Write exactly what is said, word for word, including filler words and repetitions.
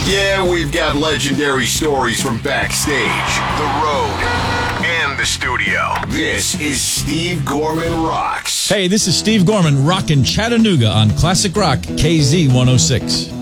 Yeah, we've got legendary stories from backstage, the road, and the studio. This is Steve Gorman Rocks. Hey, this is Steve Gorman rocking Chattanooga on Classic Rock K Z one oh six.